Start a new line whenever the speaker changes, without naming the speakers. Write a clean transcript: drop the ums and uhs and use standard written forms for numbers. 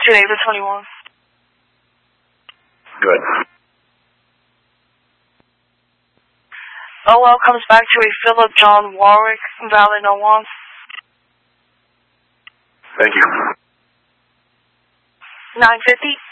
Today, the 21.
Good.
OL comes back to a Philip John Warwick, valid 01.
Thank you.
950.